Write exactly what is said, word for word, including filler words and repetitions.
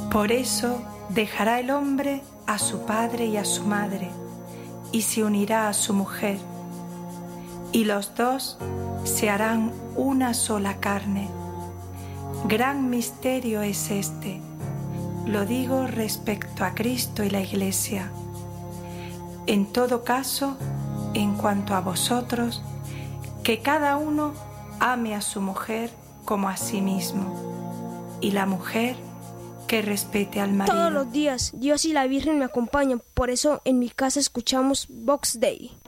Por eso dejará el hombre a su padre y a su madre, y se unirá a su mujer, y los dos se harán una sola carne. Gran misterio es este. Lo digo respecto a Cristo y la Iglesia. En todo caso, en cuanto a vosotros, que cada uno ame a su mujer como a sí mismo, y la mujer que respete al marido. Todos los días Dios y la Virgen me acompañan, por eso en mi casa escuchamos Vox Dei.